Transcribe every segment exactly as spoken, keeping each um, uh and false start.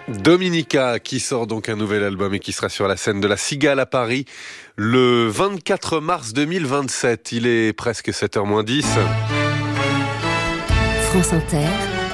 Dominica qui sort donc un nouvel album et qui sera sur la scène de la Cigale à Paris le vingt-quatre mars deux mille vingt-sept. Il est presque sept heures moins dix. France Inter,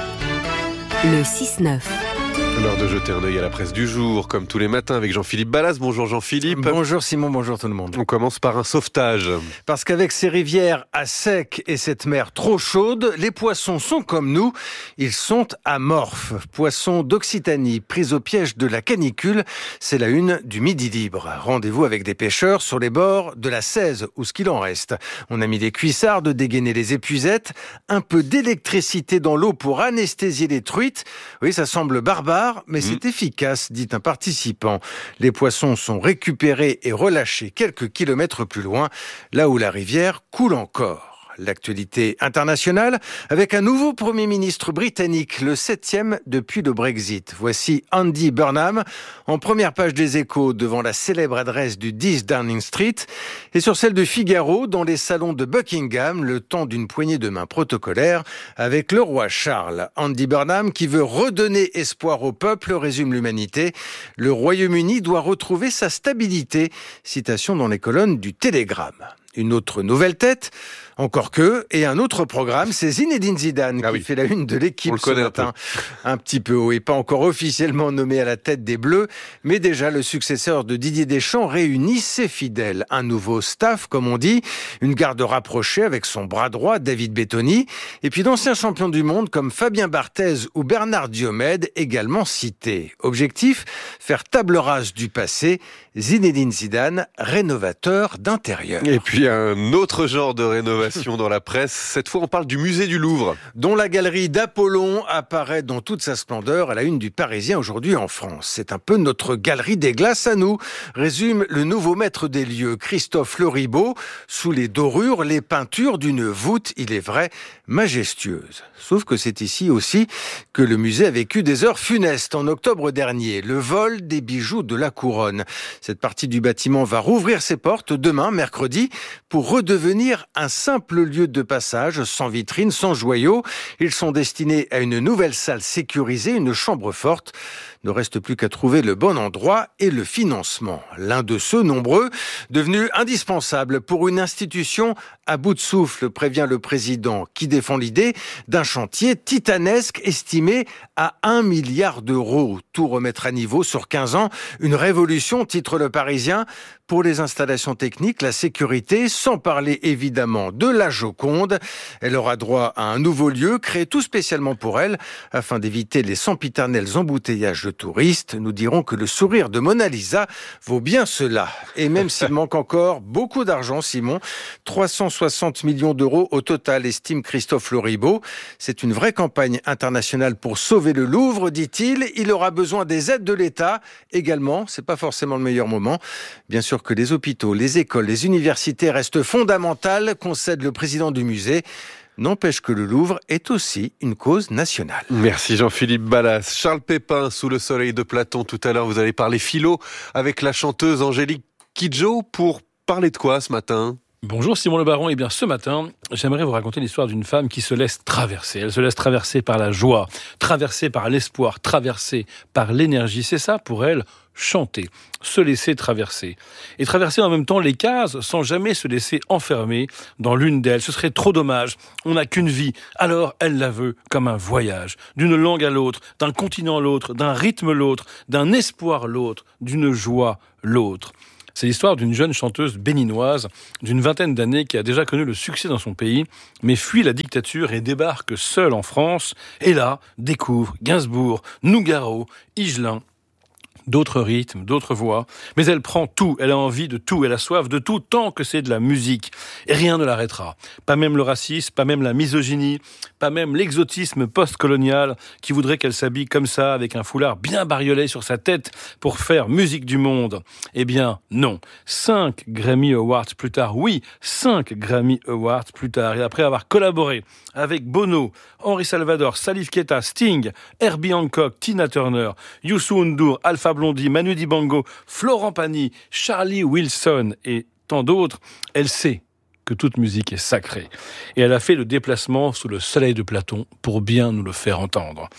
le six neuf. L'heure de jeter un œil à la presse du jour, comme tous les matins avec Jean-Philippe Ballas. Bonjour Jean-Philippe. Bonjour Simon, bonjour tout le monde. On commence par un sauvetage. Parce qu'avec ces rivières à sec et cette mer trop chaude, les poissons sont comme nous, ils sont amorphes. Poissons d'Occitanie, pris au piège de la canicule, c'est la une du Midi Libre. Rendez-vous avec des pêcheurs sur les bords de la Cèze, ou ce qu'il en reste. On a mis des cuissardes, dégainé les épuisettes, un peu d'électricité dans l'eau pour anesthésier les truites. Oui, ça semble barbare, mais c'est mmh. efficace, dit un participant. Les poissons sont récupérés et relâchés quelques kilomètres plus loin, là où la rivière coule encore. L'actualité internationale avec un nouveau Premier ministre britannique, le septième depuis le Brexit. Voici Andy Burnham en première page des Échos devant la célèbre adresse du dix Downing Street et sur celle de Figaro dans les salons de Buckingham, le temps d'une poignée de main protocolaire avec le roi Charles. Andy Burnham qui veut redonner espoir au peuple, résume l'Humanité. Le Royaume-Uni doit retrouver sa stabilité. Citation dans les colonnes du Télégramme. Une autre nouvelle tête, encore que, et un autre programme, c'est Zinedine Zidane ah qui oui. fait la une de l'équipe ce matin. Un, un petit peu haut et pas encore officiellement nommé à la tête des Bleus, mais déjà le successeur de Didier Deschamps réunit ses fidèles. Un nouveau staff, comme on dit, une garde rapprochée avec son bras droit, David Bettoni, et puis d'anciens champions du monde comme Fabien Barthez ou Bernard Diomède, également cités. Objectif, faire table rase du passé, Zinedine Zidane, rénovateur d'intérieur. Et puis un autre genre de rénovation dans la presse. Cette fois, on parle du musée du Louvre. Dont la galerie d'Apollon apparaît dans toute sa splendeur à la une du Parisien aujourd'hui en France. C'est un peu notre galerie des glaces à nous, résume le nouveau maître des lieux, Christophe Leribaud. Sous les dorures, les peintures d'une voûte, il est vrai, majestueuse. Sauf que c'est ici aussi que le musée a vécu des heures funestes en octobre dernier. Le vol des bijoux de la couronne. Cette partie du bâtiment va rouvrir ses portes demain, mercredi, pour redevenir un simple lieu de passage, sans vitrine, sans joyaux. Ils sont destinés à une nouvelle salle sécurisée, une chambre forte. Ne reste plus qu'à trouver le bon endroit et le financement. L'un de ceux nombreux, devenu indispensable pour une institution à bout de souffle, prévient le président, qui défend l'idée d'un chantier titanesque estimé à un milliard d'euros. Tout remettre à niveau sur quinze ans, une révolution, titre le Parisien, pour les installations techniques, la sécurité, sans parler évidemment de la Joconde. Elle aura droit à un nouveau lieu créé tout spécialement pour elle, afin d'éviter les sempiternels embouteillages de touristes. Nous dirons que le sourire de Mona Lisa vaut bien cela. Et même s'il manque encore beaucoup d'argent, Simon, trois cent soixante millions d'euros au total, estime Christophe Leribaud. C'est une vraie campagne internationale pour sauver le Louvre, dit-il. Il aura besoin des aides de l'État également. C'est pas forcément le meilleur moment. Bien sûr que les hôpitaux, les écoles, les universités restent fondamentales, concède le président du musée. N'empêche que le Louvre est aussi une cause nationale. Merci Jean-Philippe Ballas. Charles Pépin, sous le soleil de Platon. Tout à l'heure, vous allez parler philo avec la chanteuse Angélique Kidjo. Pour parler de quoi ce matin ? Bonjour Simon Le Baron, et bien ce matin, j'aimerais vous raconter l'histoire d'une femme qui se laisse traverser. Elle se laisse traverser par la joie, traversée par l'espoir, traversée par l'énergie. C'est ça pour elle, chanter, se laisser traverser. Et traverser en même temps les cases sans jamais se laisser enfermer dans l'une d'elles. Ce serait trop dommage, on n'a qu'une vie. Alors elle la veut comme un voyage, d'une langue à l'autre, d'un continent à l'autre, d'un rythme à l'autre, d'un espoir à l'autre, d'une joie à l'autre. C'est l'histoire d'une jeune chanteuse béninoise d'une vingtaine d'années qui a déjà connu le succès dans son pays, mais fuit la dictature et débarque seule en France. Et là, découvre Gainsbourg, Nougaro, Higelin, d'autres rythmes, d'autres voix. Mais elle prend tout, elle a envie de tout, elle a soif de tout, tant que c'est de la musique. Et rien ne l'arrêtera. Pas même le racisme, pas même la misogynie, pas même l'exotisme post-colonial qui voudrait qu'elle s'habille comme ça, avec un foulard bien bariolé sur sa tête pour faire musique du monde. Eh bien, non. Cinq Grammy Awards plus tard, oui, cinq Grammy Awards plus tard. Et après avoir collaboré avec Bono, Henri Salvador, Salif Keita, Sting, Herbie Hancock, Tina Turner, Youssou N'Dour, Alpha Blondy, Manu Dibango, Florent Pagny, Charlie Wilson et tant d'autres, elle sait que toute musique est sacrée. Et elle a fait le déplacement sous le soleil de Platon pour bien nous le faire entendre.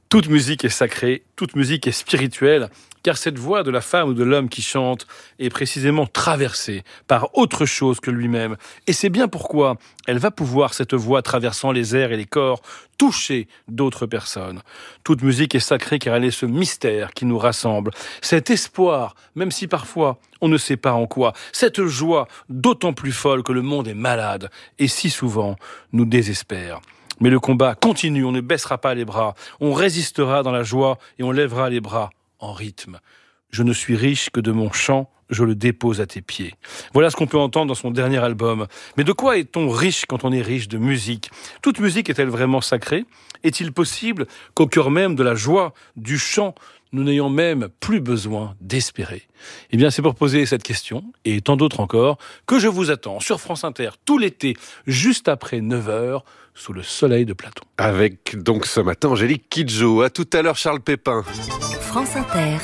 Toute musique est sacrée, toute musique est spirituelle, car cette voix de la femme ou de l'homme qui chante est précisément traversée par autre chose que lui-même. Et c'est bien pourquoi elle va pouvoir, cette voix traversant les airs et les corps, toucher d'autres personnes. Toute musique est sacrée car elle est ce mystère qui nous rassemble, cet espoir, même si parfois on ne sait pas en quoi, cette joie d'autant plus folle que le monde est malade et si souvent nous désespère. Mais le combat continue, on ne baissera pas les bras, on résistera dans la joie et on lèvera les bras en rythme. Je ne suis riche que de mon chant, je le dépose à tes pieds. Voilà ce qu'on peut entendre dans son dernier album. Mais de quoi est-on riche quand on est riche de musique ? Toute musique est-elle vraiment sacrée ? Est-il possible qu'au cœur même de la joie, du chant, nous n'ayons même plus besoin d'espérer ? Eh bien, c'est pour poser cette question, et tant d'autres encore, que je vous attends sur France Inter tout l'été, juste après neuf heures, sous le soleil de Platon. Avec donc ce matin Angélique Kidjo. À tout à l'heure Charles Pépin. France Inter.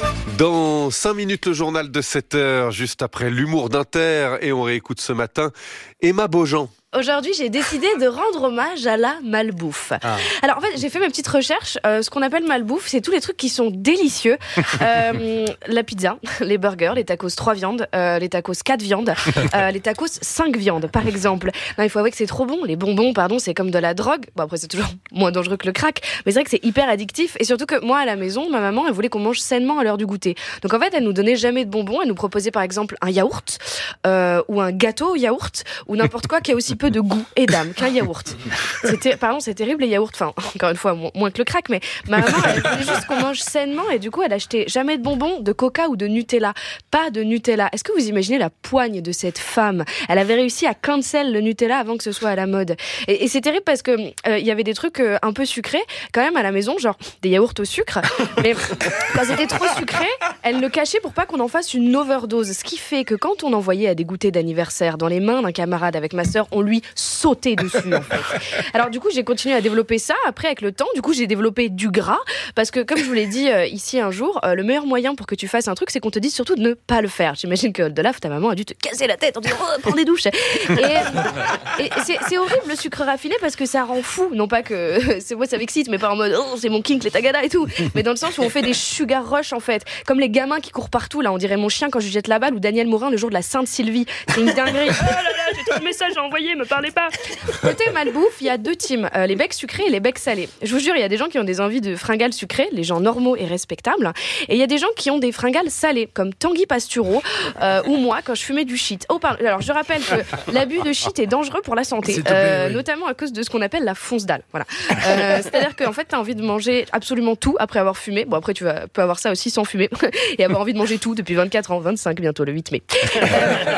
Dans cinq minutes, le journal de sept heures, juste après l'humour d'Inter, et on réécoute ce matin Emma Beaujean. Aujourd'hui, j'ai décidé de rendre hommage à la malbouffe. Ah. Alors, en fait, j'ai fait mes petites recherches. Euh, ce qu'on appelle malbouffe, c'est tous les trucs qui sont délicieux. Euh, la pizza, les burgers, les tacos trois viandes, euh, les tacos quatre viandes, euh, les tacos cinq viandes, par exemple. Non, il faut avouer que c'est trop bon. Les bonbons, pardon, c'est comme de la drogue. Bon, après, c'est toujours moins dangereux que le crack. Mais c'est vrai que c'est hyper addictif. Et surtout que moi, à la maison, ma maman, elle voulait qu'on mange sainement à l'heure du goûter. Donc, en fait, elle nous donnait jamais de bonbons. Elle nous proposait, par exemple, un yaourt, euh, ou un gâteau au yaourt, ou n'importe quoi qui a aussi peu de goût et d'âme qu'un yaourt. C'était, pardon, c'est terrible les yaourts. Enfin, encore une fois, moins que le crack, mais ma maman, elle voulait juste qu'on mange sainement et du coup, elle achetait jamais de bonbons, de coca ou de Nutella. Pas de Nutella. Est-ce que vous imaginez la poigne de cette femme ? Elle avait réussi à cancel le Nutella avant que ce soit à la mode. Et, et c'est terrible parce que euh, il y avait des trucs euh, un peu sucrés quand même à la maison, genre des yaourts au sucre. Mais quand c'était trop sucré, elle le cachait pour pas qu'on en fasse une overdose. Ce qui fait que quand on envoyait à des goûters d'anniversaire dans les mains d'un camarade avec ma sœur, on lui sautait dessus en fait. Alors du coup j'ai continué à développer ça. Après avec le temps du coup j'ai développé du gras parce que comme je vous l'ai dit euh, ici un jour, euh, le meilleur moyen pour que tu fasses un truc c'est qu'on te dise surtout de ne pas le faire. J'imagine que de là ta maman a dû te casser la tête en disant oh, prends des douches. Et, et c'est, c'est horrible le sucre raffiné parce que ça rend fou. Non pas que c'est moi ça m'excite mais pas en mode oh, c'est mon kink les tagada et tout, mais dans le sens où on fait des sugar rush en fait, comme les gamins qui courent partout là. On dirait mon chien quand je lui jette la balle ou Daniel Morin le jour de la Sainte Sylvie. C'est une dinguerie. Oh là là j'ai trop de messages à envoyer, me parlez pas. Côté malbouffe, il y a deux teams, euh, les becs sucrés et les becs salés. Je vous jure, il y a des gens qui ont des envies de fringales sucrées, les gens normaux et respectables, et il y a des gens qui ont des fringales salées, comme Tanguy Pastureau euh, ou moi quand je fumais du shit. Oh, pardon. Alors je rappelle que l'abus de shit est dangereux pour la santé, euh, oui. notamment à cause de ce qu'on appelle la fonce dalle. Voilà. Euh, c'est-à-dire qu'en fait, t'as envie de manger absolument tout après avoir fumé. Bon, après, tu vas, peux avoir ça aussi sans fumer et avoir envie de manger tout depuis vingt-quatre ans, vingt-cinq bientôt le huit mai. Euh,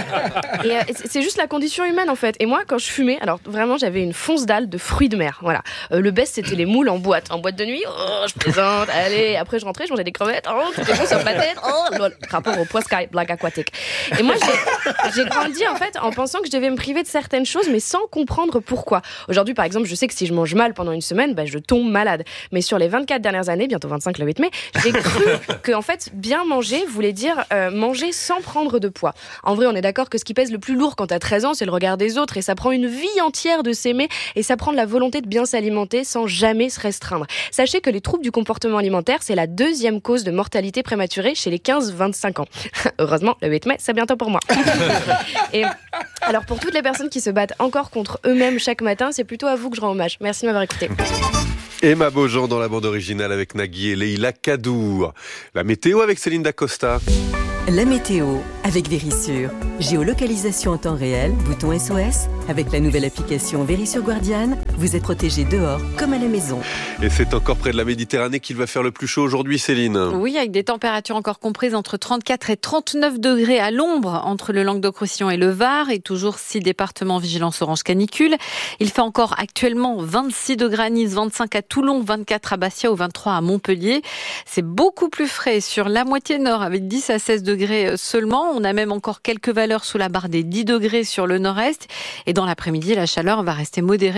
et euh, c'est juste la condition humaine en fait. Et moi, quand je fumais, alors vraiment, j'avais une fonce dalle de fruits de mer. Voilà. Euh, le best, c'était les moules en boîte, en boîte de nuit. Oh, je plaisante. Allez, après je rentrais, je mangeais des crevettes. Oh, tout est bon sur ma tête. Oh, lol. Rapport au poids sky, blague aquatique. Et moi, j'ai, j'ai grandi en fait en pensant que je devais me priver de certaines choses, mais sans comprendre pourquoi. Aujourd'hui, par exemple, je sais que si je mange mal pendant une semaine, bah, je tombe malade. Mais sur les vingt-quatre dernières années, bientôt vingt-cinq le huit mai, j'ai cru que en fait, bien manger voulait dire euh, manger sans prendre de poids. En vrai, on est d'accord que ce qui pèse le plus lourd quand t'as treize ans, c'est le regard des autres, et ça prend une vie entière de s'aimer, et ça prend de la volonté de bien s'alimenter sans jamais se restreindre. Sachez que les troubles du comportement alimentaire, c'est la deuxième cause de mortalité prématurée chez les quinze vingt-cinq ans. Heureusement, le huit mai, c'est bientôt pour moi. Et alors, pour toutes les personnes qui se battent encore contre eux-mêmes chaque matin, c'est plutôt à vous que je rends hommage. Merci de m'avoir écouté. Emma Beaujean dans la bande originale avec Nagui et Leïla Kadour. La météo avec Céline Dacosta. La météo avec Vérissure. Géolocalisation en temps réel, bouton S O S. Avec la nouvelle application Vérissure Guardian, vous êtes protégé dehors comme à la maison. Et c'est encore près de la Méditerranée qu'il va faire le plus chaud aujourd'hui, Céline. Oui, avec des températures encore comprises entre trente-quatre et trente-neuf degrés à l'ombre entre le Languedoc-Roussillon et le Var, et toujours six départements vigilance orange canicule. Il fait encore actuellement vingt-six degrés à Nice, vingt-cinq à Toulon, vingt-quatre à Bastia ou vingt-trois à Montpellier. C'est beaucoup plus frais sur la moitié nord avec dix à seize degrés seulement. On a même encore quelques valeurs sous la barre des dix degrés sur le nord-est. Et dans l'après-midi, la chaleur va rester modérée toujours sur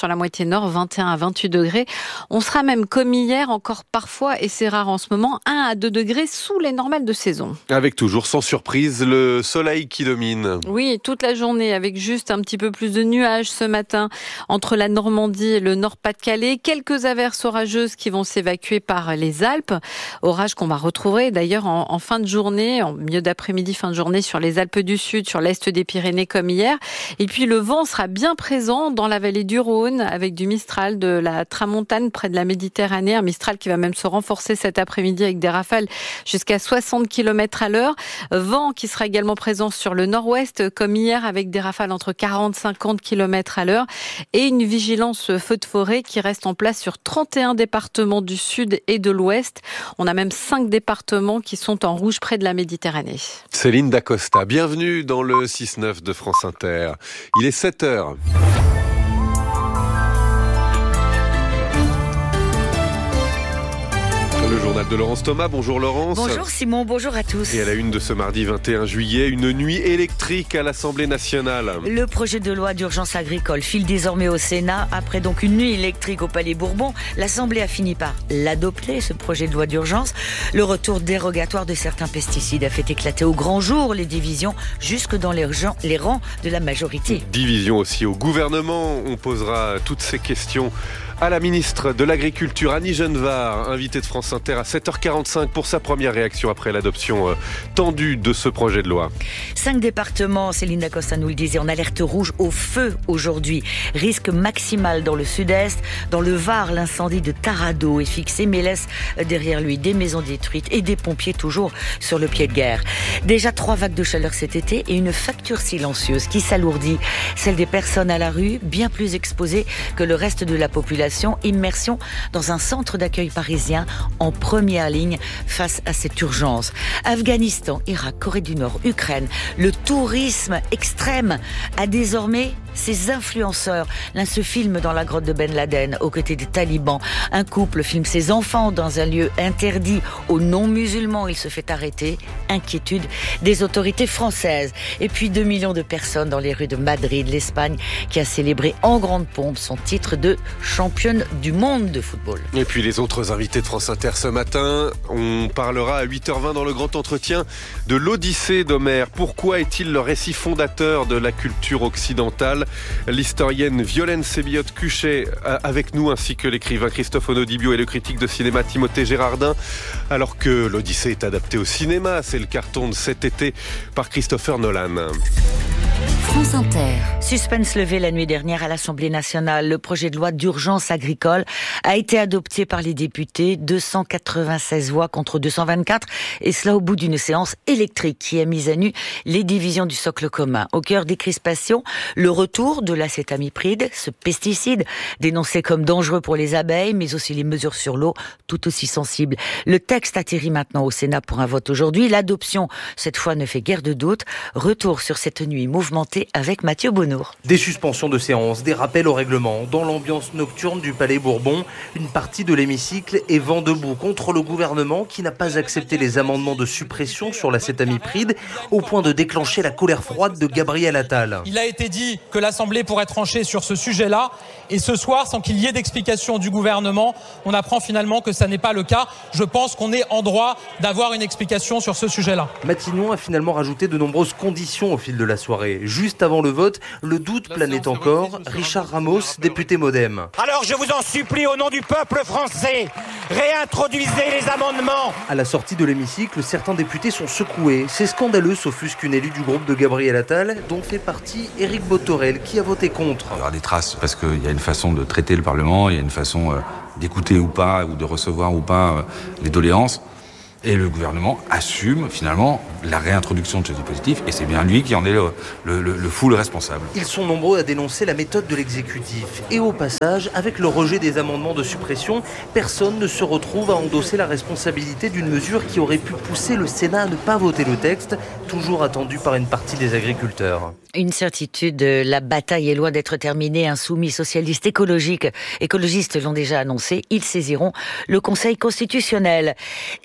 sur la moitié nord, vingt et un à vingt-huit degrés. On sera même comme hier, encore parfois, et c'est rare en ce moment, un à deux degrés sous les normales de saison. Avec toujours, sans surprise, le soleil qui domine. Oui, toute la journée, avec juste un petit peu plus de nuages ce matin entre la Normandie et le Nord-Pas-de-Calais. Quelques averses orageuses qui vont s'évacuer par les Alpes. Orages qu'on va retrouver d'ailleurs en, en fin de journée, en milieu d'après-midi, fin de journée sur les Alpes du Sud, sur l'est des Pyrénées comme hier. Et puis le vent sera bien présent dans la vallée du Rhône avec du Mistral, de la Tramontane près de la Méditerranée. Un Mistral qui va même se renforcer cet après-midi avec des rafales jusqu'à soixante kilomètres à l'heure. Vent qui sera également présent sur le nord-ouest comme hier avec des rafales entre quarante et cinquante kilomètres à l'heure. Et une vigilance feu de forêt qui reste en place sur trente et un départements du sud et de l'ouest. On a même cinq départements qui sont en rouge près de la Méditerranée. Céline Dacosta, bienvenue dans le six neuf de France Inter. Il est sept heures. Le journal de Laurence Thomas. Bonjour Laurence. Bonjour Simon, bonjour à tous. Et à la une de ce mardi vingt et un juillet, une nuit électrique à l'Assemblée nationale. Le projet de loi d'urgence agricole file désormais au Sénat. Après donc une nuit électrique au Palais Bourbon, l'Assemblée a fini par l'adopter, ce projet de loi d'urgence. Le retour dérogatoire de certains pesticides a fait éclater au grand jour les divisions jusque dans les rangs de la majorité. Division aussi au gouvernement. On posera toutes ces questions à la ministre de l'Agriculture, Annie Genevard, invitée de France Inter à sept heures quarante-cinq pour sa première réaction après l'adoption euh, tendue de ce projet de loi. Cinq départements, Céline Dacosta nous le disait, en alerte rouge au feu aujourd'hui. Risque maximal dans le sud-est. Dans le Var, l'incendie de Tarado est fixé, mais laisse derrière lui des maisons détruites et des pompiers toujours sur le pied de guerre. Déjà trois vagues de chaleur cet été et une facture silencieuse qui s'alourdit. Celle des personnes à la rue, bien plus exposées que le reste de la population. Immersion dans un centre d'accueil parisien en première ligne face à cette urgence. Afghanistan, Irak, Corée du Nord, Ukraine, le tourisme extrême a désormais ses influenceurs. L'un se filme dans la grotte de Ben Laden aux côtés des talibans. Un couple filme ses enfants dans un lieu interdit aux non-musulmans. Il se fait arrêter. Inquiétude des autorités françaises. Et puis deux millions de personnes dans les rues de Madrid, l'Espagne, qui a célébré en grande pompe son titre de championne du monde de football. Et puis les autres invités de France Inter ce matin, on parlera à huit heures vingt dans le grand entretien de l'Odyssée d'Homère. Pourquoi est-il le récit fondateur de la culture occidentale ? L'historienne Violaine Sébillotte-Cuchet avec nous, ainsi que l'écrivain Christophe Onodibio et le critique de cinéma Timothée Gérardin. Alors que l'Odyssée est adaptée au cinéma, c'est le carton de cet été par Christopher Nolan. France Inter. Suspense levé la nuit dernière à l'Assemblée nationale. Le projet de loi d'urgence agricole a été adopté par les députés. deux cent quatre-vingt-seize voix contre deux cent vingt-quatre. Et cela au bout d'une séance électrique qui a mis à nu les divisions du socle commun. Au cœur des crispations, le retour de l'acétamipride, ce pesticide dénoncé comme dangereux pour les abeilles, mais aussi les mesures sur l'eau, tout aussi sensibles. Le texte atterrit maintenant au Sénat pour un vote aujourd'hui. L'adoption, cette fois, ne fait guère de doute. Retour sur cette nuit mouvementée avec Mathieu Bonnour. Des suspensions de séance, des rappels au règlement. Dans l'ambiance nocturne du Palais Bourbon, une partie de l'hémicycle est vent debout contre le gouvernement qui n'a pas accepté les amendements de suppression sur l'acétamipride au point de déclencher la colère froide de Gabriel Attal. Il a été dit que l'Assemblée pourrait trancher sur ce sujet-là et ce soir, sans qu'il y ait d'explication du gouvernement, on apprend finalement que ça n'est pas le cas. Je pense qu'on est en droit d'avoir une explication sur ce sujet-là. Matignon a finalement rajouté de nombreuses conditions au fil de la soirée. Juste avant le vote, le doute planait encore. Richard Ramos, député Modem. Alors je vous en supplie au nom du peuple français, réintroduisez les amendements. À la sortie de l'hémicycle, certains députés sont secoués. C'est scandaleux, s'offusque une élue du groupe de Gabriel Attal, dont fait partie Éric Botorel, qui a voté contre. Il y aura des traces, parce qu'il y a une façon de traiter le Parlement, il y a une façon euh, d'écouter ou pas, ou de recevoir ou pas euh, les doléances. Et le gouvernement assume finalement la réintroduction de ce dispositif et c'est bien lui qui en est le, le, le, le full responsable. Ils sont nombreux à dénoncer la méthode de l'exécutif. Et au passage, avec le rejet des amendements de suppression, personne ne se retrouve à endosser la responsabilité d'une mesure qui aurait pu pousser le Sénat à ne pas voter le texte, toujours attendu par une partie des agriculteurs. Une certitude, la bataille est loin d'être terminée. Insoumis, socialistes, écologiques, écologistes l'ont déjà annoncé. Ils saisiront le Conseil constitutionnel. Écran noir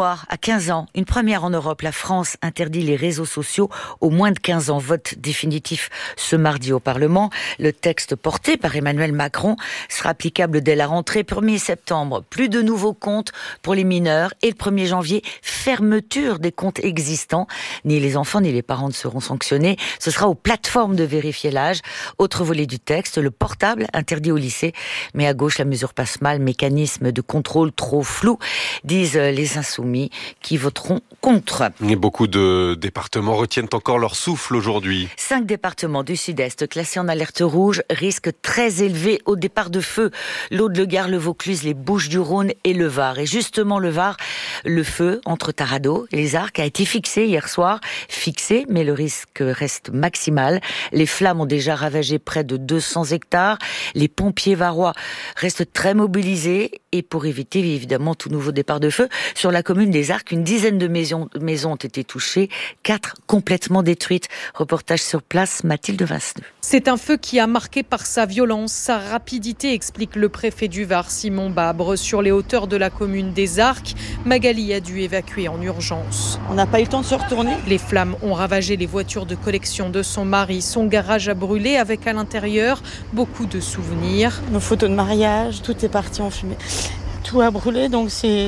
noir à quinze ans. Une première en Europe. La France interdit les réseaux sociaux aux moins de quinze ans. Vote définitif ce mardi au Parlement. Le texte porté par Emmanuel Macron sera applicable dès la rentrée premier septembre. Plus de nouveaux comptes pour les mineurs. Et le premier janvier, fermeture des comptes existants. Ni les enfants ni les parents ne seront sanctionnés. Ce sera aux plateformes de vérifier l'âge. Autre volet du texte, le portable interdit au lycée. Mais à gauche, la mesure passe mal. Mécanisme de contrôle trop flou, disent les insoumis qui voteront contre. Et beaucoup de départements retiennent encore leur souffle aujourd'hui. Cinq départements du sud-est classés en alerte rouge, risque très élevé au départ de feu. L'Aude, le Gard, le Vaucluse, les Bouches-du-Rhône et le Var. Et justement le Var, le feu entre Tarado et les Arcs a été fixé hier soir. Fixé, mais le risque reste maximal. Les flammes ont déjà ravagé près de deux cents hectares. Les pompiers varois restent très mobilisés. Et pour éviter évidemment tout nouveau départ de feu, sur la commune des Arcs, une dizaine de maisons, maisons ont été touchées, quatre complètement détruites. Reportage sur place, Mathilde Vasneux. C'est un feu qui a marqué par sa violence, sa rapidité, explique le préfet du Var, Simon Babre. Sur les hauteurs de la commune des Arcs, Magali a dû évacuer en urgence. On n'a pas eu le temps de se retourner. Les flammes ont ravagé les voitures de collection de son mari. Son garage a brûlé avec à l'intérieur beaucoup de souvenirs. Nos photos de mariage, tout est parti en fumée. Tout a brûlé, donc c'est...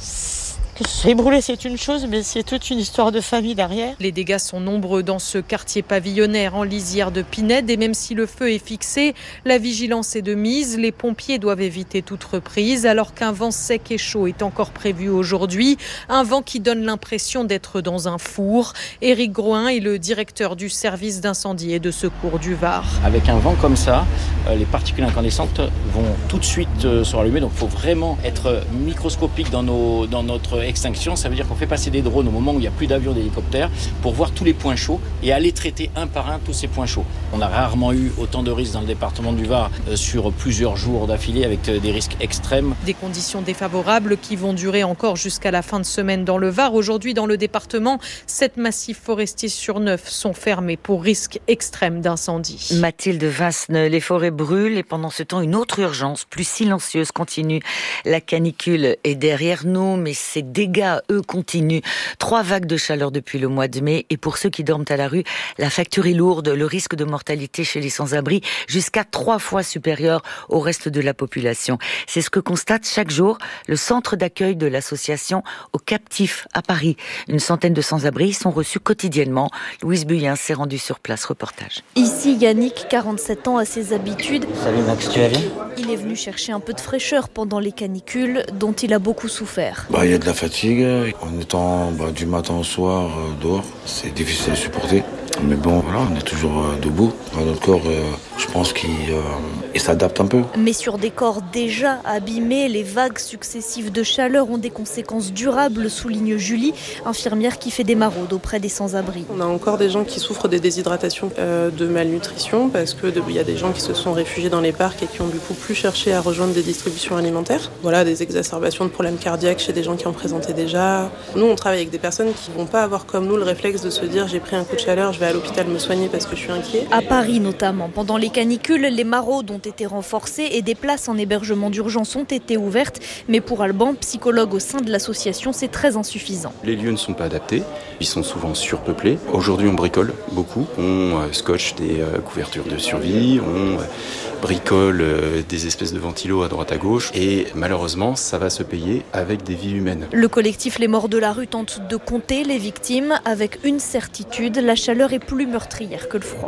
Que c'est brûlé, c'est une chose, mais c'est toute une histoire de famille derrière. Les dégâts sont nombreux dans ce quartier pavillonnaire en lisière de Pinède. Et même si le feu est fixé, la vigilance est de mise. Les pompiers doivent éviter toute reprise, alors qu'un vent sec et chaud est encore prévu aujourd'hui. Un vent qui donne l'impression d'être dans un four. Éric Groin est le directeur du service d'incendie et de secours du Var. Avec un vent comme ça, les particules incandescentes vont tout de suite se rallumer. Donc il faut vraiment être microscopique dans, nos, dans notre extinction. Ça veut dire qu'on fait passer des drones au moment où il n'y a plus d'avions, d'hélicoptères, pour voir tous les points chauds et aller traiter un par un tous ces points chauds. On a rarement eu autant de risques dans le département du Var euh, sur plusieurs jours d'affilée avec euh, des risques extrêmes. Des conditions défavorables qui vont durer encore jusqu'à la fin de semaine dans le Var. Aujourd'hui, dans le département, sept massifs forestiers sur neuf sont fermés pour risque extrême d'incendie. Mathilde Vasneux, les forêts brûlent et pendant ce temps, une autre urgence plus silencieuse continue. La canicule est derrière nous, mais c'est dégâts, eux, continuent. Trois vagues de chaleur depuis le mois de mai. Et pour ceux qui dorment à la rue, la facture est lourde. Le risque de mortalité chez les sans-abri jusqu'à trois fois supérieur au reste de la population. C'est ce que constate chaque jour le centre d'accueil de l'association Aux Captifs à Paris. Une centaine de sans-abri sont reçus quotidiennement. Louise Buyen s'est rendue sur place. Reportage. Ici, Yannick, quarante-sept ans, a ses habitudes. Salut Max, tu vas bien ? Il est venu chercher un peu de fraîcheur pendant les canicules dont il a beaucoup souffert. Bah, il y a de la fatigue. En étant bah, du matin au soir euh, dehors, c'est difficile à supporter. Mais bon, voilà, on est toujours euh, debout. Notre corps, euh, je pense qu'il euh, il s'adapte un peu. Mais sur des corps déjà abîmés, les vagues successives de chaleur ont des conséquences durables, souligne Julie, infirmière qui fait des maraudes auprès des sans-abri. On a encore des gens qui souffrent de déshydratation, euh, de malnutrition, parce qu'il de, y a des gens qui se sont réfugiés dans les parcs et qui ont du coup plus cherché à rejoindre des distributions alimentaires. Voilà, des exacerbations de problèmes cardiaques chez des gens qui en présentaient déjà. Nous, on travaille avec des personnes qui ne vont pas avoir comme nous le réflexe de se dire j'ai pris un coup de chaleur, je vais à l'hôpital me soigner parce que je suis inquiet. À Paris notamment, pendant les canicules, les maraudes ont été renforcées et des places en hébergement d'urgence ont été ouvertes. Mais pour Alban, psychologue au sein de l'association, c'est très insuffisant. Les lieux ne sont pas adaptés, ils sont souvent surpeuplés. Aujourd'hui, on bricole beaucoup. On euh, scotche des euh, couvertures de survie, on euh, bricole euh, des espèces de ventilos à droite à gauche. Et malheureusement, ça va se payer avec des vies humaines. Le collectif Les Morts de la Rue tente de compter les victimes avec une certitude, la chaleur est plus meurtrière que le froid.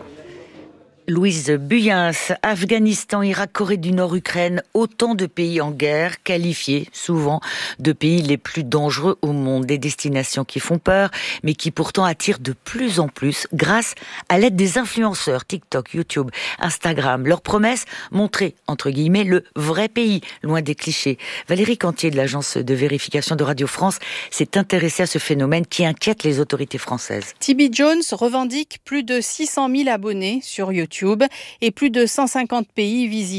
Louise Buyens, Afghanistan, Irak, Corée du Nord, Ukraine, autant de pays en guerre, qualifiés souvent de pays les plus dangereux au monde, des destinations qui font peur, mais qui pourtant attirent de plus en plus grâce à l'aide des influenceurs TikTok, YouTube, Instagram. Leur promesse, montrer, entre guillemets, le vrai pays, loin des clichés. Valérie Cantier de l'agence de vérification de Radio France s'est intéressée à ce phénomène qui inquiète les autorités françaises. Tibi Jones revendique plus de six cent mille abonnés sur YouTube et plus de cent cinquante pays visités.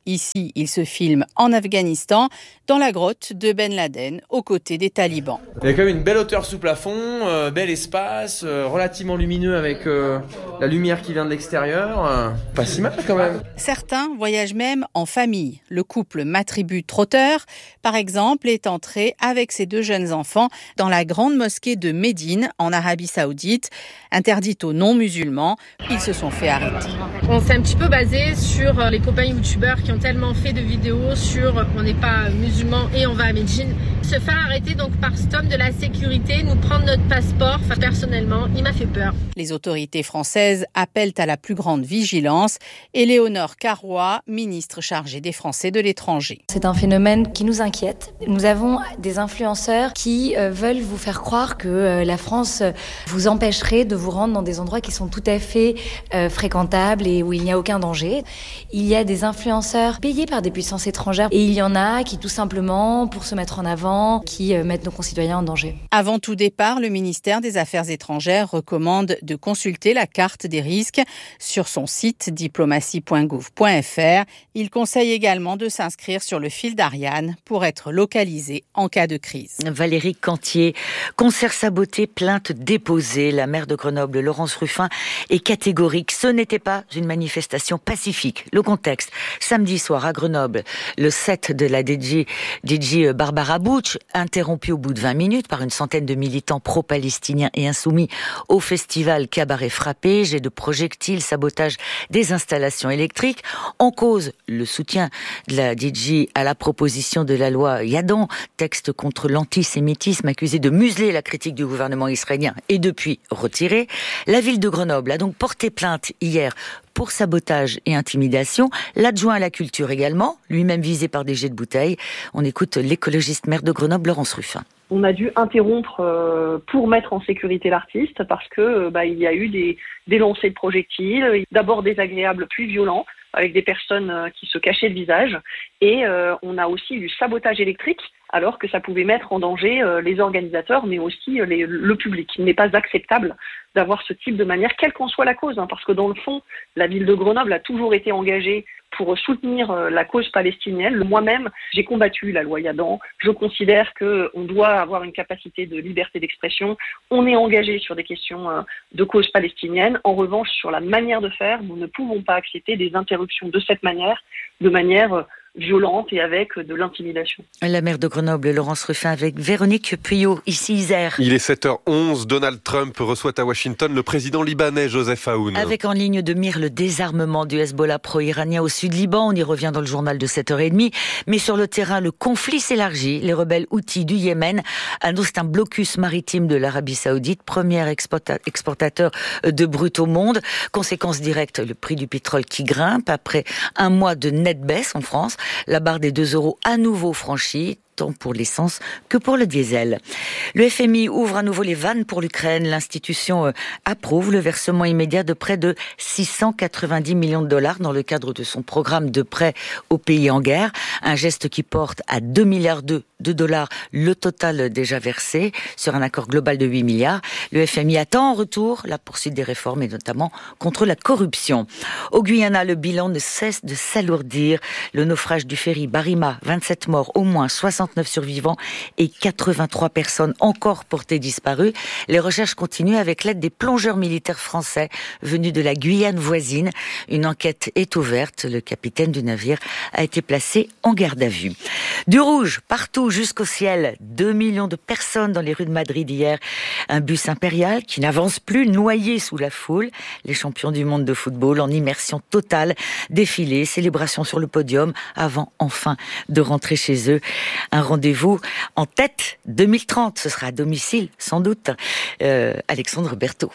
Ici, il se filme en Afghanistan, dans la grotte de Ben Laden, aux côtés des talibans. Il y a quand même une belle hauteur sous plafond, euh, bel espace, euh, relativement lumineux avec euh, la lumière qui vient de l'extérieur. Euh, pas si mal quand même. Certains voyagent même en famille. Le couple Matribu Trotter, par exemple, est entré avec ses deux jeunes enfants dans la grande mosquée de Médine, en Arabie Saoudite, interdite aux non-musulmans. Ils se sont fait arrêter. On s'est un petit peu basé sur les copains youtubeurs qui ont tellement fait de vidéos sur on n'est pas musulman et on va à Médine. Se faire arrêter donc par cet homme de la sécurité, nous prendre notre passeport, enfin personnellement, il m'a fait peur. Les autorités françaises appellent à la plus grande vigilance. Éléonore Carrois, ministre chargée des Français de l'étranger. C'est un phénomène qui nous inquiète. Nous avons des influenceurs qui euh, veulent vous faire croire que euh, la France vous empêcherait de vous rendre dans des endroits qui sont tout à fait euh, fréquentables et où il n'y a aucun danger. Il y a des influenceurs payés par des puissances étrangères et il y en a qui tout simplement, pour se mettre en avant, qui euh, mettent nos concitoyens en danger. Avant tout départ, le ministère des Affaires étrangères recommande de consulter la carte des risques sur son site diplomatie point gouv point f r. Il conseille également de s'inscrire sur le fil d'Ariane pour être localisé en cas de crise. Valérie Cantier, concert saboté, plainte déposée. La maire de Grenoble, Laurence Ruffin, est catégorique. Ce n'était pas une manifestation pacifique. Le contexte, samedi soir à Grenoble, le set de la D J, D J Barbara Butch, interrompu au bout de vingt minutes par une centaine de militants pro-palestiniens et insoumis au festival Cabaret Frappé, jet de projectiles, sabotage des installations électriques. En cause, le soutien de la D J à la proposition de la loi Yadan, texte contre l'antisémitisme accusé de museler la critique du gouvernement israélien et depuis retiré. La ville de Grenoble a donc porté plainte hier pour sabotage et intimidation. L'adjoint à la culture également, lui-même visé par des jets de bouteilles. On écoute l'écologiste maire de Grenoble, Laurence Ruffin. On a dû interrompre euh, pour mettre en sécurité l'artiste parce que euh, bah, il y a eu des, des lancers de projectiles, d'abord désagréables puis violents, avec des personnes euh, qui se cachaient le visage. Et euh, on a aussi eu sabotage électrique, alors que ça pouvait mettre en danger euh, les organisateurs, mais aussi euh, les, le public. Il n'est pas acceptable d'avoir ce type de manière, quelle qu'en soit la cause, hein, parce que dans le fond, la ville de Grenoble a toujours été engagée pour soutenir euh, la cause palestinienne. Moi-même, j'ai combattu la loi Yadan. Je considère qu'on doit avoir une capacité de liberté d'expression. On est engagé sur des questions euh, de cause palestinienne. En revanche, sur la manière de faire, nous ne pouvons pas accepter des interruptions de cette manière, de manière euh, violente et avec de l'intimidation. La maire de Grenoble, Laurence Ruffin, avec Véronique Puyot, ici Isère. Il est sept heures onze, Donald Trump reçoit à Washington le président libanais Joseph Aoun. Avec en ligne de mire le désarmement du Hezbollah pro-iranien au sud Liban, on y revient dans le journal de sept heures trente, mais sur le terrain, le conflit s'élargit. Les rebelles houthis du Yémen annoncent un blocus maritime de l'Arabie Saoudite, premier exporta- exportateur de brut au monde. Conséquence directe, le prix du pétrole qui grimpe après un mois de nette baisse en France. La barre des deux euros à nouveau franchie, tant pour l'essence que pour le diesel. Le F M I ouvre à nouveau les vannes pour l'Ukraine. L'institution approuve le versement immédiat de près de six cent quatre-vingt-dix millions de dollars dans le cadre de son programme de prêt aux pays en guerre. Un geste qui porte à deux virgule deux milliards de dollars le total déjà versé sur un accord global de huit milliards. Le F M I attend en retour la poursuite des réformes et notamment contre la corruption. Au Guyana, le bilan ne cesse de s'alourdir. Le naufrage du ferry Barima, vingt-sept morts, au moins soixante-neuf survivants et quatre-vingt-trois personnes encore portées disparues. Les recherches continuent avec l'aide des plongeurs militaires français venus de la Guyane voisine. Une enquête est ouverte. Le capitaine du navire a été placé en garde à vue. Du rouge partout jusqu'au ciel. Deux millions de personnes dans les rues de Madrid hier. Un bus impérial qui n'avance plus, noyé sous la foule. Les champions du monde de football en immersion totale. Défilé, célébration sur le podium avant enfin de rentrer chez eux. Un rendez-vous en tête deux mille trente. Ce sera à domicile, sans doute. Euh, Alexandre Berthaud.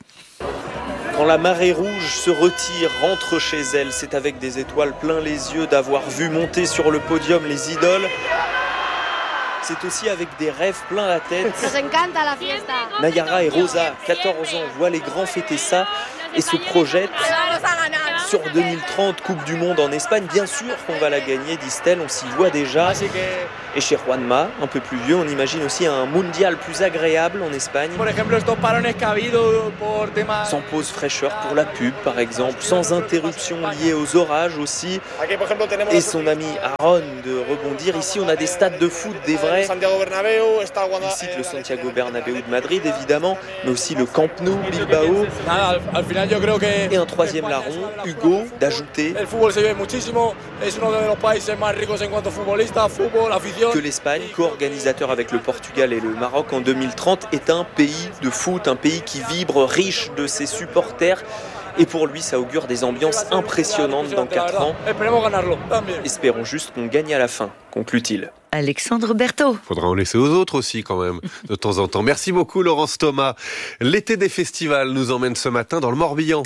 Quand la marée rouge se retire, rentre chez elle, c'est avec des étoiles plein les yeux d'avoir vu monter sur le podium les idoles. C'est aussi avec des rêves plein la tête. Nayara et Rosa, quatorze ans, voient les grands fêter ça et se projettent sur deux mille trente, Coupe du Monde en Espagne. Bien sûr qu'on va la gagner, disent-elles, on s'y voit déjà. Et chez Juanma, un peu plus vieux, on imagine aussi un mondial plus agréable en Espagne. Sans pause fraîcheur pour la pub, par exemple, sans interruption liée aux orages aussi. Et son ami Aaron de rebondir. Ici, on a des stades de foot, des vrais. Il cite le Santiago Bernabéu de Madrid, évidemment, mais aussi le Camp Nou, Bilbao. Et un troisième larron, Hugo, d'ajouter que l'Espagne, co-organisateur avec le Portugal et le Maroc en deux mille trente, est un pays de foot, un pays qui vibre, riche de ses supporters. Et pour lui, ça augure des ambiances impressionnantes dans quatre ans. Espérons juste qu'on gagne à la fin, conclut-il. Alexandre Berthaud. Faudra en laisser aux autres aussi quand même, de temps en temps. Merci beaucoup Laurence Thomas. L'été des festivals nous emmène ce matin dans le Morbihan.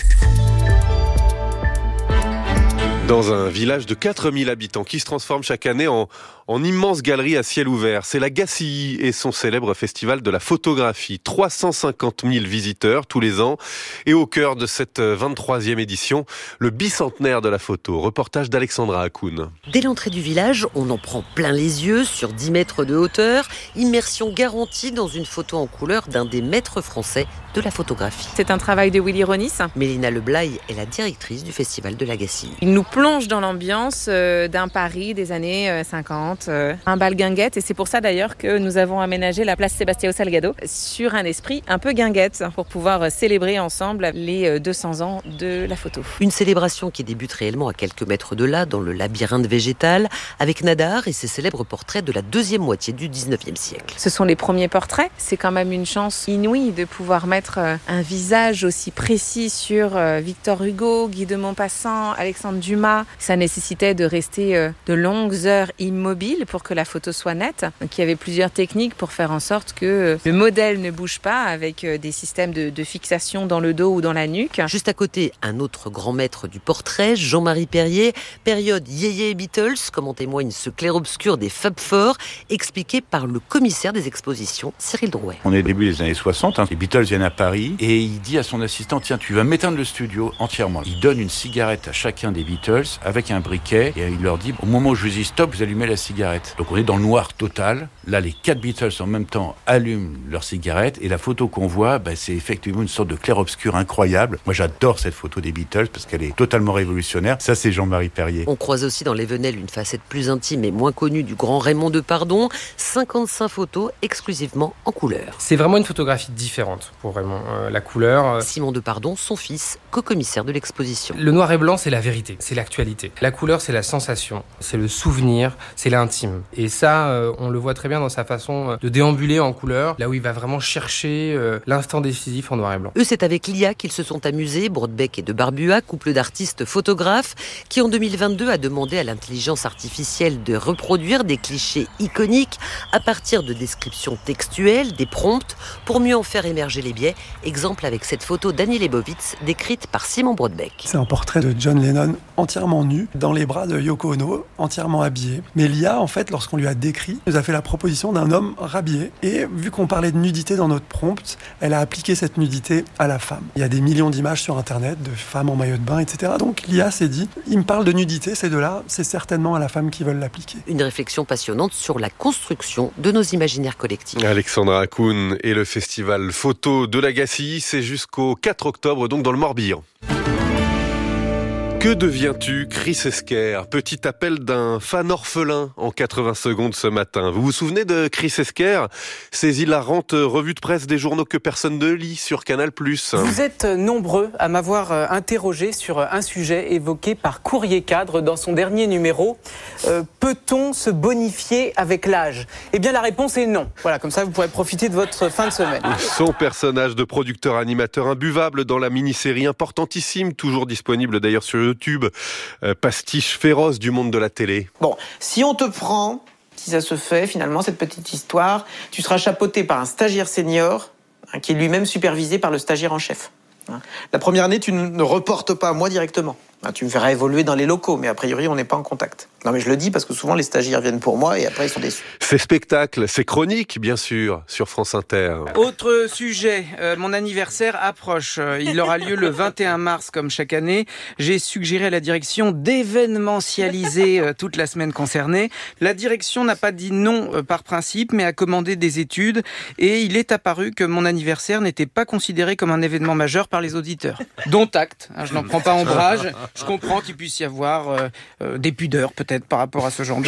Dans un village de quatre mille habitants qui se transforme chaque année en, en immense galerie à ciel ouvert. C'est la Gacilly et son célèbre festival de la photographie. trois cent cinquante mille visiteurs tous les ans. Et au cœur de cette vingt-troisième édition, le bicentenaire de la photo. Reportage d'Alexandra Hakoun. Dès l'entrée du village, on en prend plein les yeux sur dix mètres de hauteur. Immersion garantie dans une photo en couleur d'un des maîtres français de la photographie. C'est un travail de Willy Ronis. Mélina Leblaye est la directrice du festival de la Gacilly. Il nous plonge dans l'ambiance euh, d'un Paris des années euh, cinquante, euh, un bal guinguette, et c'est pour ça d'ailleurs que nous avons aménagé la place Sebastião Salgado sur un esprit un peu guinguette pour pouvoir euh, célébrer ensemble les euh, deux cents ans de la photo. Une célébration qui débute réellement à quelques mètres de là, dans le labyrinthe végétal, avec Nadar et ses célèbres portraits de la deuxième moitié du dix-neuvième siècle. Ce sont les premiers portraits, c'est quand même une chance inouïe de pouvoir mettre euh, un visage aussi précis sur euh, Victor Hugo, Guy de Maupassant, Alexandre Dumas. Ça nécessitait de rester de longues heures immobile pour que la photo soit nette. Donc il y avait plusieurs techniques pour faire en sorte que le modèle ne bouge pas, avec des systèmes de, de fixation dans le dos ou dans la nuque. Juste à côté, un autre grand maître du portrait, Jean-Marie Perrier, période Yéyé Beatles, comme en témoigne ce clair-obscur des Fab Four, expliqué par le commissaire des expositions, Cyril Drouet. On est au début des années soixante, hein. Les Beatles viennent à Paris et il dit à son assistant, tiens, tu vas m'éteindre le studio entièrement. Il donne une cigarette à chacun des Beatles avec un briquet et il leur dit, au moment où je vous dis stop, vous allumez la cigarette. Donc on est dans le noir total. Là, les quatre Beatles en même temps allument leur cigarette et la photo qu'on voit, bah, c'est effectivement une sorte de clair-obscur incroyable. Moi, j'adore cette photo des Beatles parce qu'elle est totalement révolutionnaire. Ça, c'est Jean-Marie Perrier. On croise aussi dans les Venelles une facette plus intime et moins connue du grand Raymond Depardon. cinquante-cinq photos exclusivement en couleur. C'est vraiment une photographie différente pour Raymond. Euh, la couleur... Euh... Simon Depardon, son fils, co-commissaire de l'exposition. Le noir et blanc, c'est la vérité, c'est l'actualité. La couleur, c'est la sensation, c'est le souvenir, c'est l'intime. Et ça, euh, on le voit très bien dans sa façon de déambuler en couleur, là où il va vraiment chercher euh, l'instant décisif en noir et blanc. Eux, c'est avec Lia qu'ils se sont amusés, Broadbeck et de Barbua, couple d'artistes photographes, qui en deux mille vingt-deux a demandé à l'intelligence artificielle de reproduire des clichés iconiques à partir de descriptions textuelles, des prompts, pour mieux en faire émerger les biais. Exemple avec cette photo d'Annie Leibovitz, décrite par Simon Broadbeck. C'est un portrait de John Lennon entièrement nu, dans les bras de Yoko Ono, entièrement habillé. Mais Lia, en fait, lorsqu'on lui a décrit, nous a fait la proposition d'un homme rhabillé. Et vu qu'on parlait de nudité dans notre prompt, elle a appliqué cette nudité à la femme. Il y a des millions d'images sur Internet de femmes en maillot de bain, et cetera. Donc Lia s'est dit, il me parle de nudité, ces deux-là, c'est certainement à la femme qui veulent l'appliquer. Une réflexion passionnante sur la construction de nos imaginaires collectifs. Alexandra Hakoun et le festival photo de la Gacilly, c'est jusqu'au quatre octobre, donc dans le Morbihan. Que deviens-tu, Chris Esquer? Petit appel d'un fan orphelin en quatre-vingts secondes ce matin. Vous vous souvenez de Chris Esquer? Ces hilarantes revues de presse des journaux que personne ne lit sur Canal plus. Vous êtes nombreux à m'avoir interrogé sur un sujet évoqué par Courrier Cadre dans son dernier numéro. Euh, peut-on se bonifier avec l'âge? Eh bien la réponse est non. Voilà, comme ça vous pourrez profiter de votre fin de semaine. Son personnage de producteur-animateur imbuvable dans la mini-série importantissime, toujours disponible d'ailleurs sur YouTube, euh, pastiche féroce du monde de la télé. Bon, si on te prend, si ça se fait finalement cette petite histoire, tu seras chapeauté par un stagiaire senior hein, qui est lui-même supervisé par le stagiaire en chef. Hein. La première année, tu ne reportes pas à moi directement. Ben, tu me feras évoluer dans les locaux, mais a priori, on n'est pas en contact. Non, mais je le dis parce que souvent, les stagiaires viennent pour moi et après, ils sont déçus. Ces spectacles, ces chroniques, bien sûr, sur France Inter. Autre sujet, euh, mon anniversaire approche. Il aura lieu le vingt et un mars, comme chaque année. J'ai suggéré à la direction d'événementialiser euh, toute la semaine concernée. La direction n'a pas dit non euh, par principe, mais a commandé des études. Et il est apparu que mon anniversaire n'était pas considéré comme un événement majeur par les auditeurs. Dont acte, hein, je n'en prends pas ombrage. Je comprends qu'il puisse y avoir euh, euh, des pudeurs, peut-être, par rapport à ce genre de